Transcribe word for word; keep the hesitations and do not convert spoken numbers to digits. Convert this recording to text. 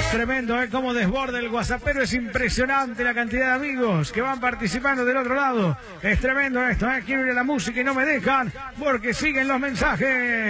Tremendo, ¿eh? Cómo desborda el WhatsApp, pero es impresionante la cantidad de amigos que van participando del otro lado. Es tremendo esto, ¿eh? Quiero ir a la música y no me dejan porque siguen los mensajes.